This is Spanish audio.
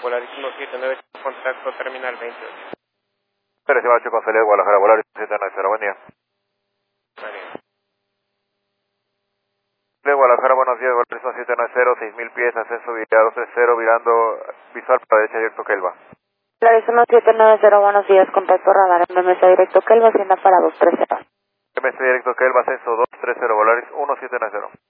Volaris 179, contacto terminal 28. Pérez 8 con salida de Guadalajara, Volaris 790, buen día. Vale. De Guadalajara, buenos días, Volaris 790, 6000 pies, ascenso vía 230, virando visual para derecha directo Kelva. Volaris 1790, buenos días, contacto radar, MMS directo Kelva, hacienda para 230. MS directo Kelva, ascenso 230, Volaris 1790.